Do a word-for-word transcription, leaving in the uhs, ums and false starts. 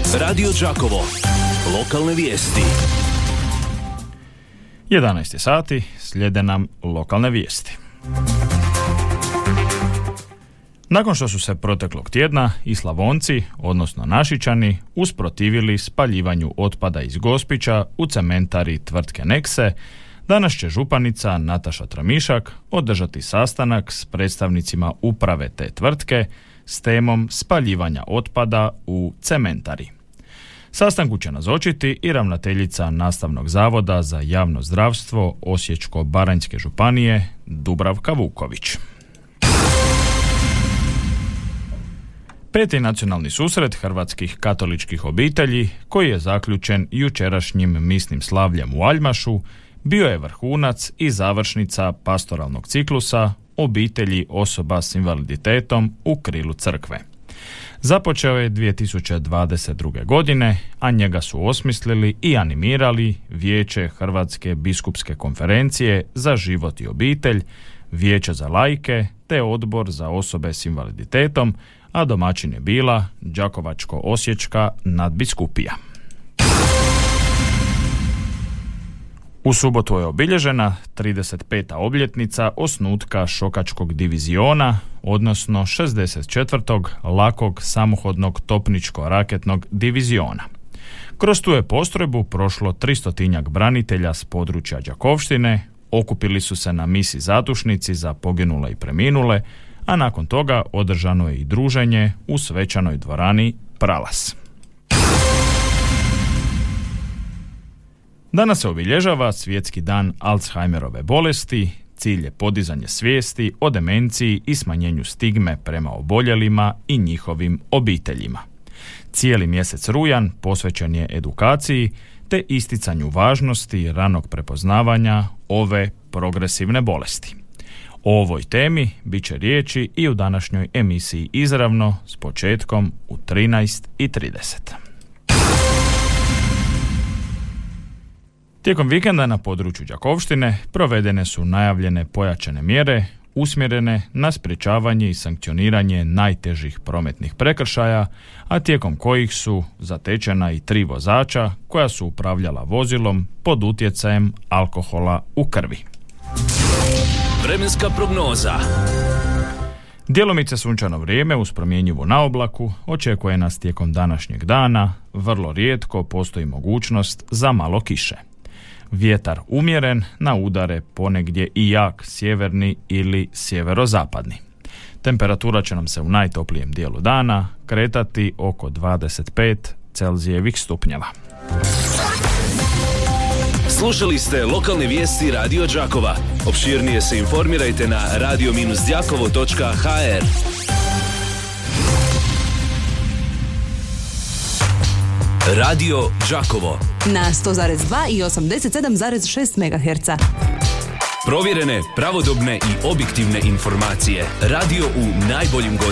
Radio Đakovo. Lokalne vijesti. jedanaest je sati, slijede nam lokalne vijesti. Nakon što su se proteklog tjedna i Slavonci, odnosno Našičani, usprotivili spaljivanju otpada iz Gospića u cementari tvrtke Nexe, danas će županica Nataša Tramišak održati sastanak s predstavnicima uprave te tvrtke s temom spaljivanja otpada u cementari. Sastanku će nazočiti i ravnateljica Nastavnog zavoda za javno zdravstvo Osječko-baranjske županije Dubravka Vuković. Peti nacionalni susret hrvatskih katoličkih obitelji, koji je zaključen jučerašnjim misnim slavljem u Aljmašu, bio je vrhunac i završnica pastoralnog ciklusa obitelji osoba s invaliditetom u krilu crkve. Započeo je dvije tisuće dvadeset druge. godine, a njega su osmislili i animirali Vijeće Hrvatske biskupske konferencije za život i obitelj, Vijeće za laike te Odbor za osobe s invaliditetom, a domaćin je bila Đakovačko-osječka nadbiskupija. U subotu je obilježena trideset peta obljetnica osnutka Šokačkog diviziona, odnosno šezdeset četvrtog lakog samohodnog topničko-raketnog diviziona. Kroz tu je postrojbu prošlo tristotinjak branitelja s područja Đakovštine, okupili su se na misi zadušnici za poginule i preminule, a nakon toga održano je i druženje u svečanoj dvorani Pralas. Danas se obilježava Svjetski dan Alzheimerove bolesti. Cilj je podizanje svijesti o demenciji i smanjenju stigme prema oboljelima i njihovim obiteljima. Cijeli mjesec rujan posvećen je edukaciji te isticanju važnosti ranog prepoznavanja ove progresivne bolesti. O ovoj temi bit će riječi i u današnjoj emisiji Izravno s početkom u trinaest i trideset. Tijekom vikenda na području Đakovštine provedene su najavljene pojačane mjere usmjerene na sprječavanje i sankcioniranje najtežih prometnih prekršaja, a tijekom kojih su zatečena i tri vozača koja su upravljala vozilom pod utjecajem alkohola u krvi. Vremenska prognoza. Djelomice sunčano vrijeme uz promjenjivu naoblaku očekuje nas tijekom današnjeg dana, vrlo rijetko postoji mogućnost za malo kiše. Vjetar umjeren, na udare ponegdje i jak sjeverni ili sjeverozapadni. Temperatura će nam se u najtoplijem dijelu dana kretati oko dvadeset pet Celzijevih stupnjeva. Slušali ste lokalne vijesti Radio Đakova. Opširnije se informirajte na radio dash đakovo točka ha er. Radio Đakovo na sto zarez dva i osamdeset sedam zarez šest megaherca. Provjerene, pravodobne i objektivne informacije. Radio u najboljim godinama.